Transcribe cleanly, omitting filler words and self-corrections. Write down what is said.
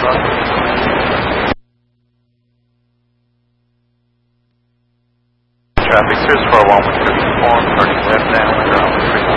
Traffic 641 with 34, turning left down, you're on the